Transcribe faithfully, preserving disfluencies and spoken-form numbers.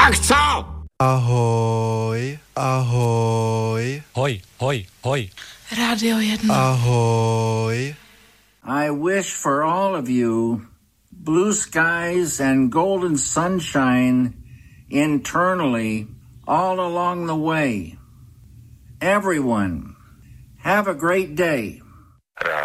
Tak co? Ahoj, ahoj. Hoj, hoj, hoj. Rádio jedna. Ahoj. I wish for all of you blue skies and golden sunshine internally all along the way. Everyone, have a great day.